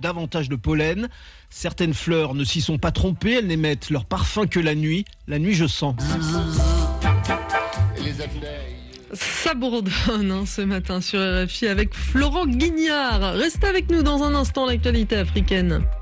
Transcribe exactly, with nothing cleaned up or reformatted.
davantage de pollen. Certaines fleurs ne s'y sont pas trompées, elles n'émettent leur parfum que la nuit. La nuit, je sens. Ça bourdonne hein, ce matin sur R F I avec Florent Guignard. Restez avec nous dans un instant, l'actualité africaine.